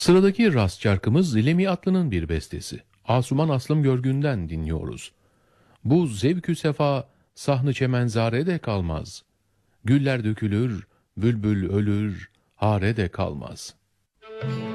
Sıradaki rast şarkımız Zilemi Atlı'nın bir bestesi. Asuman Aslım Görgün'den dinliyoruz. Bu zevkü sefa sahnı çemenzare de kalmaz. Güller dökülür, bülbül ölür, hare de kalmaz.